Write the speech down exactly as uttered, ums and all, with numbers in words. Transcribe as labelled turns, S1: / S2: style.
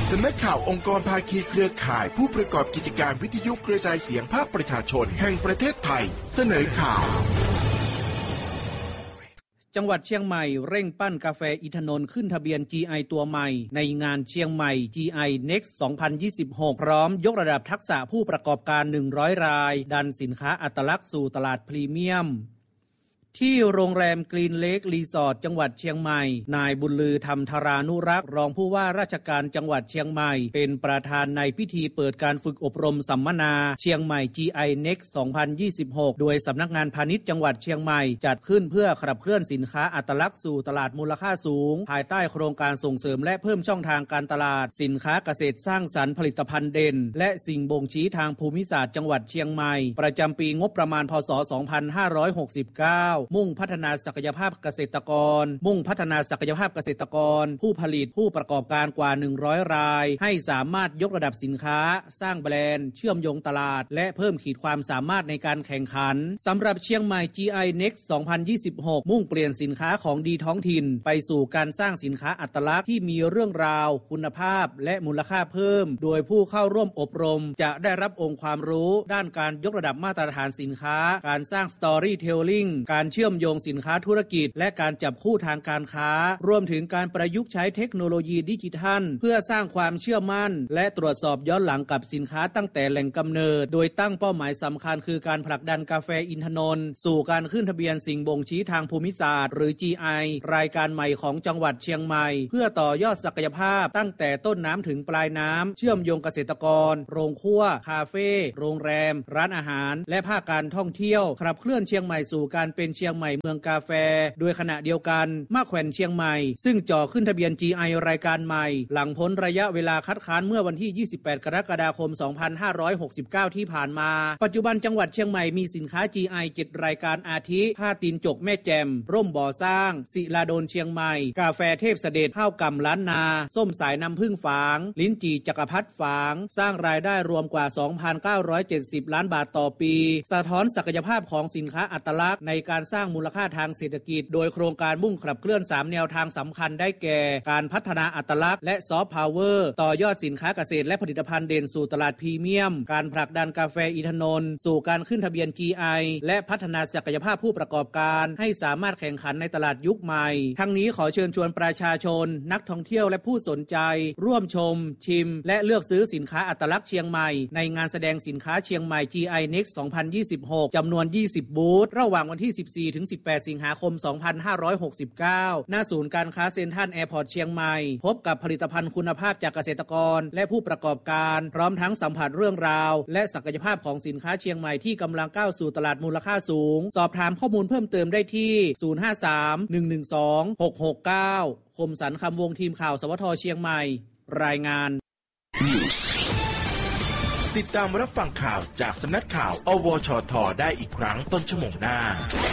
S1: สำนักข่าวองค์กรภาคีเครือข่ายผู้ประกอบกิจการวิทยุกระจายเสียงภาคประชาชนแห่งประเทศไทยเสนอข่าว
S2: จังหวัดเชียงใหม่เร่งปั้นกาแฟอิทานนท์ขึ้นทะเบียน จี ไอ ตัวใหม่ในงานเชียงใหม่ จี ไอ Next สองพันยี่สิบหก พร้อมยกระดับทักษะผู้ประกอบการหนึ่งร้อยรายดันสินค้าอัตลักษณ์สู่ตลาดพรีเมียมที่โรงแรมกรีนเลครีสอร์ทจังหวัดเชียงใหม่นายบุญลือธรรมธารานุรักษ์รองผู้ว่าราชการจังหวัดเชียงใหม่เป็นประธานในพิธีเปิดการฝึกอบรมสัมมนาเชียงใหม่ จี ไอ Next สองพันยี่สิบหก โดยสำนักงานพาณิชย์จังหวัดเชียงใหม่จัดขึ้นเพื่อขับเคลื่อนสินค้าอัตลักษณ์สู่ตลาดมูลค่าสูงภายใต้โครงการส่งเสริมและเพิ่มช่องทางการตลาดสินค้าเกษตรสร้างสรรค์ผลิตภัณฑ์เด่นและสิ่งบ่งชี้ทางภูมิศาสตร์จังหวัดเชียงใหม่ประจำปีงบประมาณพ.ศ. สองพันห้าร้อยหกสิบเก้ามุ่งพัฒนาศักยภาพเกษตรกรมุ่งพัฒนาศักยภาพเกษตรกรผู้ผลิตผู้ประกอบการกว่าหนึ่งร้อยรายให้สามารถยกระดับสินค้าสร้างแบรนด์เชื่อมโยงตลาดและเพิ่มขีดความสามารถในการแข่งขันสำหรับเชียงใหม่ จี ไอ Next สองพันยี่สิบหกมุ่งเปลี่ยนสินค้าของดีท้องถิ่นไปสู่การสร้างสินค้าอัตลักษณ์ที่มีเรื่องราวคุณภาพและมูลค่าเพิ่มโดยผู้เข้าร่วมอบรมจะได้รับองค์ความรู้ด้านการยกระดับมาตรฐานสินค้าการสร้าง Storytelling การเชื่อมโยงสินค้าธุรกิจและการจับคู่ทางการค้ารวมถึงการประยุกต์ใช้เทคโนโลยีดิจิทัลเพื่อสร้างความเชื่อมั่นและตรวจสอบย้อนหลังกับสินค้าตั้งแต่แหล่งกำเนิดโดยตั้งเป้าหมายสำคัญคือการผลักดันกาแฟอินทนนท์สู่การขึ้นทะเบียนสิ่งบ่งชี้ทางภูมิศาสตร์หรือ จี ไอ รายการใหม่ของจังหวัดเชียงใหม่เพื่อต่อยอดศักยภาพตั้งแต่ต้นน้ำถึงปลายน้ำเชื่อมโยงเกษตรกรโรงครัวคาเฟ่โรงแรมร้านอาหารและภาคการท่องเที่ยวขับเคลื่อนเชียงใหม่สู่การเป็นเชียงใหม่เมืองกาแฟโดยขณะเดียวกันมาแขวนเชียงใหม่ซึ่งจ่อขึ้นทะเบียน จี ไอ รายการใหม่หลังพ้นระยะเวลาคัดค้านเมื่อวันที่ยี่สิบแปดกรกฎาคมสองพันห้าร้อยหกสิบเก้าที่ผ่านมาปัจจุบันจังหวัดเชียงใหม่มีสินค้า จี ไอ เจ็ดรายการอาทิผ้าตีนจกแม่แจ่มร่มบ่อสร้างศิลาโดนเชียงใหม่กาแฟเทพเสด็จข้าวกำล้านนาส้มสายน้ำผึ้งฝางลิ้นจี่จักรพรรดิฝางสร้างรายได้รวมกว่า สองพันเก้าร้อยเจ็ดสิบ ล้านบาทต่อปีสะท้อนศักยภาพของสินค้าอัตลักษณ์ในการสร้างมูลค่าทางเศรษฐกิจโดยโครงการมุ่งขับเคลื่อนสามแนวทางสำคัญได้แก่การพัฒนาอัตลักษณ์และซอฟต์พาวเวอร์ต่อยอดสินค้าเกษตรและผลิตภัณฑ์เด่นสู่ตลาดพรีเมียมการผลักดันกาแฟอิทานนท์สู่การขึ้นทะเบียน จี ไอ และพัฒนาศักยภาพผู้ประกอบการให้สามารถแข่งขันในตลาดยุคใหม่ทั้งนี้ขอเชิญชวนประชาชนนักท่องเที่ยวและผู้สนใจร่วมชมชิมและเลือกซื้อสินค้าอัตลักษณ์เชียงใหม่ในงานแสดงสินค้าเชียงใหม่ จี ไอ Next สองพันยี่สิบหกจำนวนยี่สิบบูธระหว่างวันที่สิบสี่ถึงสิบแปดสิงหาคมสองพันห้าร้อยหกสิบเก้าณศูนย์การค้าเซ็นทรัลแอร์พอร์ตเชียงใหม่พบกับผลิตภัณฑ์คุณภาพจากเกษตรกรและผู้ประกอบการพร้อมทั้งสัมผัสเรื่องราวและศักยภาพของสินค้าเชียงใหม่ที่กำลังก้าวสู่ตลาดมูลค่าสูงสอบถามข้อมูลเพิ่มเติมได้ที่ศูนย์ ห้า สาม หนึ่ง หนึ่ง สอง หก หก เก้าคมสันต์คำวงทีมข่าวสวทเชียงใหม่รายงาน
S1: ติดตามรับฟังข่าวจากสำนักข่าวอวชทได้อีกครั้งต้นชั่วโมงหน้า